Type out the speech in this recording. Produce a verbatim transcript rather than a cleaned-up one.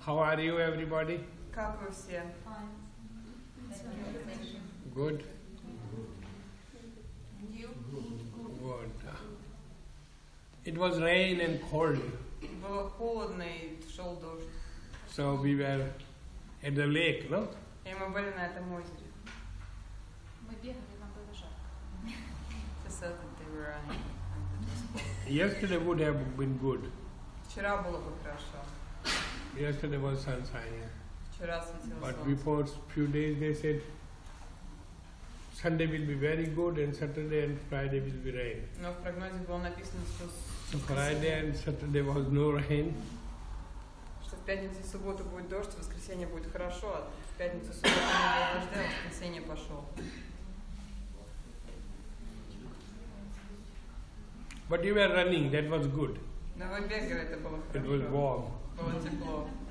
How are you, everybody? Как вы все? Good? You? Good. It was rain and cold, Было холодно и шел дождь. so we were at the lake, no? И мы были на этом озере. Мы бегали, нам было жарко. They said that they were running and it was cold. Yesterday would have been good. Вчера было бы хорошо. Yesterday was sunshine. Вчера светило But солнце. before few days they said Sunday will be very good and Saturday and Friday will be rain. Но в прогнозе было написано, что, So Friday and Saturday was no rain. что в пятницу и субботу будет дождь, в воскресенье будет хорошо, а в пятницу и субботу не было дождя, а в воскресенье пошел. But you were running, that was good. Но вы бегали, это было It was хорошо. warm. Было тепло.